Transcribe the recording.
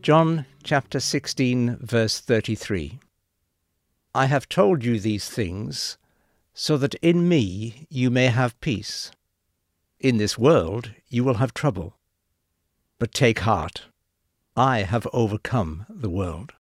John chapter 16, verse 33. I have told you these things, so that in me you may have peace. In this world you will have trouble. But take heart, I have overcome the world.